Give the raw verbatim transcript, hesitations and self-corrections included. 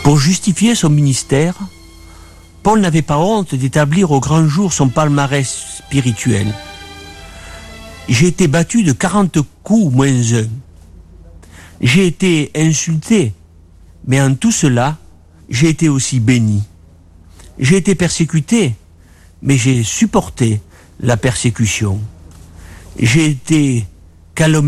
Pour justifier son ministère, Paul n'avait pas honte d'établir au grand jour son palmarès spirituel. J'ai été battu de quarante coups moins un. J'ai été insulté, mais en tout cela, j'ai été aussi béni. J'ai été persécuté, mais j'ai supporté la persécution. J'ai été calomnié.